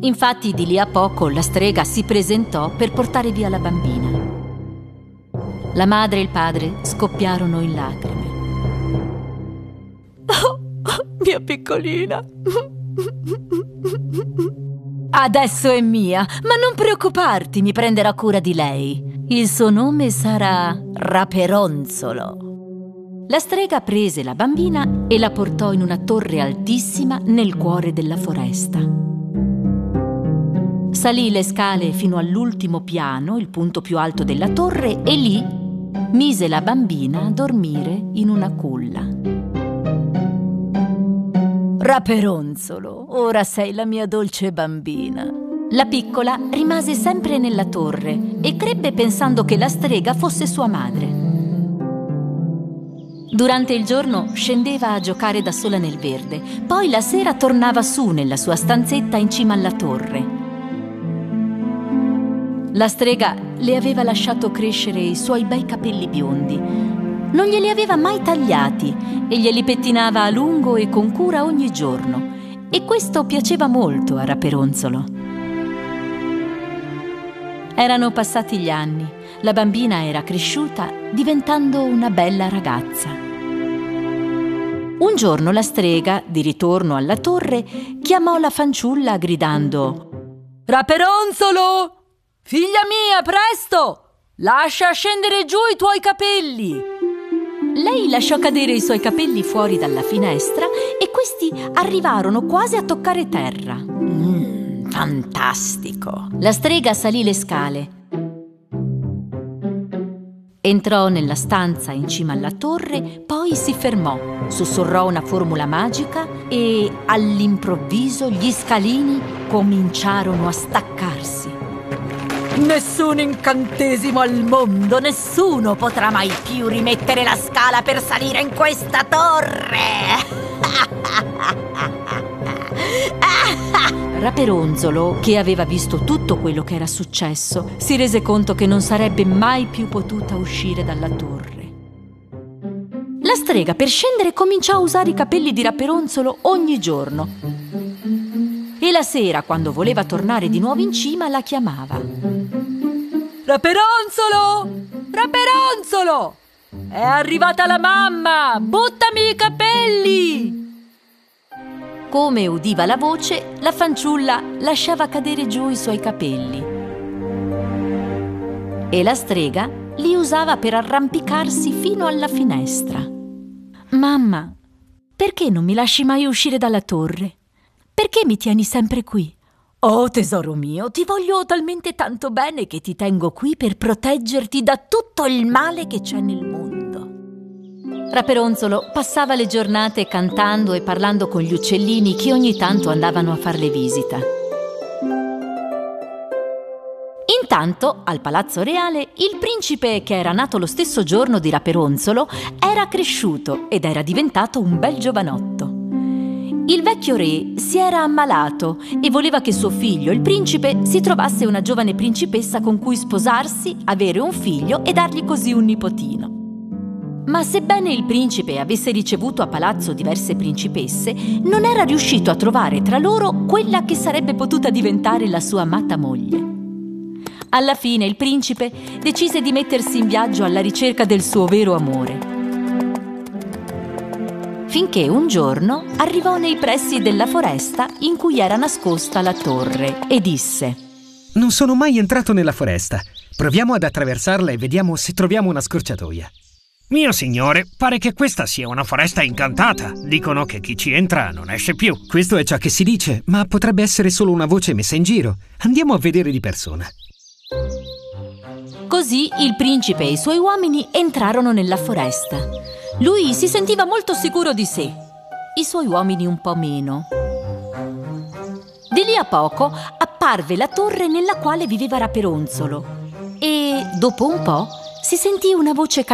Infatti, di lì a poco la strega si presentò per portare via la bambina. La madre e il padre scoppiarono in lacrime. Oh, mia piccolina. Adesso è mia, ma non preoccuparti, mi prenderò cura di lei. Il suo nome sarà Raperonzolo. La strega prese la bambina e la portò in una torre altissima nel cuore della foresta. Salì le scale fino all'ultimo piano, il punto più alto della torre, e lì mise la bambina a dormire in una culla. Raperonzolo, ora sei la mia dolce bambina. La piccola rimase sempre nella torre e crebbe pensando che la strega fosse sua madre. Durante il giorno scendeva a giocare da sola nel verde, poi la sera tornava su nella sua stanzetta in cima alla torre. La strega le aveva lasciato crescere i suoi bei capelli biondi. Non glieli aveva mai tagliati e glieli pettinava a lungo e con cura ogni giorno. E questo piaceva molto a Raperonzolo. Erano passati gli anni. La bambina era cresciuta, diventando una bella ragazza. Un giorno la strega, di ritorno alla torre, chiamò la fanciulla gridando: «Raperonzolo! Figlia mia, presto! Lascia scendere giù i tuoi capelli!» Lei lasciò cadere i suoi capelli fuori dalla finestra e questi arrivarono quasi a toccare terra. Fantastico! La strega salì le scale. Entrò nella stanza in cima alla torre, poi si fermò, sussurrò una formula magica e all'improvviso gli scalini cominciarono a staccarsi. Nessun incantesimo al mondo, nessuno potrà mai più rimettere la scala per salire in questa torre! Raperonzolo, che aveva visto tutto quello che era successo, si rese conto che non sarebbe mai più potuta uscire dalla torre. La strega, per scendere, cominciò a usare i capelli di Raperonzolo ogni giorno. E la sera, quando voleva tornare di nuovo in cima, la chiamava. «Raperonzolo! Raperonzolo! È arrivata la mamma! Buttami i capelli!» Come udiva la voce, la fanciulla lasciava cadere giù i suoi capelli. E la strega li usava per arrampicarsi fino alla finestra. «Mamma, perché non mi lasci mai uscire dalla torre? Perché mi tieni sempre qui?» «Oh, tesoro mio, ti voglio talmente tanto bene che ti tengo qui per proteggerti da tutto il male che c'è nel mondo». Raperonzolo passava le giornate cantando e parlando con gli uccellini che ogni tanto andavano a farle visita. Intanto, al Palazzo Reale, il principe, che era nato lo stesso giorno di Raperonzolo, era cresciuto ed era diventato un bel giovanotto. Il vecchio re si era ammalato e voleva che suo figlio, il principe, si trovasse una giovane principessa con cui sposarsi, avere un figlio e dargli così un nipotino. Ma sebbene il principe avesse ricevuto a palazzo diverse principesse, non era riuscito a trovare tra loro quella che sarebbe potuta diventare la sua amata moglie. Alla fine il principe decise di mettersi in viaggio alla ricerca del suo vero amore. Finché un giorno arrivò nei pressi della foresta in cui era nascosta la torre e disse: «Non sono mai entrato nella foresta. Proviamo ad attraversarla e vediamo se troviamo una scorciatoia». «Mio signore, pare che questa sia una foresta incantata. Dicono che chi ci entra non esce più». «Questo è ciò che si dice, ma potrebbe essere solo una voce messa in giro. Andiamo a vedere di persona». Così il principe e i suoi uomini entrarono nella foresta. Lui si sentiva molto sicuro di sé, i suoi uomini un po' meno. Di lì a poco apparve la torre nella quale viveva Raperonzolo e, dopo un po', si sentì una voce cantare